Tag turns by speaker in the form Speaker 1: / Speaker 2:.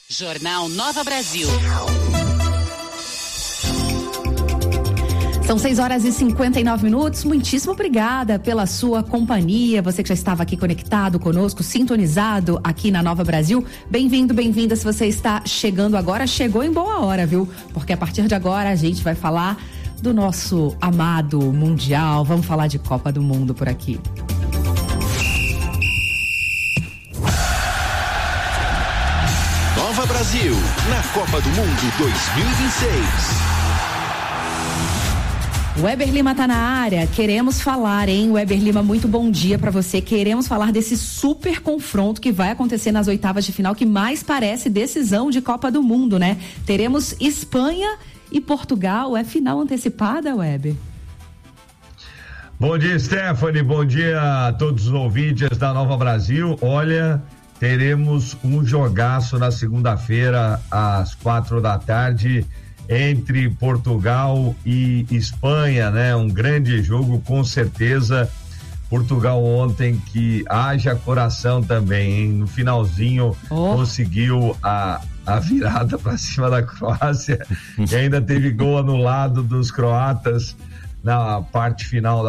Speaker 1: Jornal Nova Brasil.
Speaker 2: São 6h59. Muitíssimo obrigada pela sua companhia. Você que já estava aqui conectado conosco, sintonizado aqui na Nova Brasil. Bem-vindo, bem-vinda. Se você está chegando agora, chegou em boa hora, viu? Porque a partir de agora a gente vai falar do nosso amado Mundial. Vamos falar de Copa do Mundo por aqui.
Speaker 3: Nova Brasil, na Copa do Mundo 2026.
Speaker 2: Weber Lima tá na área, queremos falar, hein? Weber Lima, muito bom dia pra você. Queremos falar desse super confronto que vai acontecer nas oitavas de final, que mais parece decisão de Copa do Mundo, né? Teremos Espanha e Portugal, é final antecipada, Weber?
Speaker 4: Bom dia, Stephanie, bom dia a todos os ouvintes da Nova Brasil. Olha, teremos um jogaço na segunda-feira às 4h, entre Portugal e Espanha, né? Um grande jogo, com certeza. Portugal ontem, que haja coração também, hein? No finalzinho conseguiu a virada para cima da Croácia, e ainda teve gol anulado dos croatas na parte final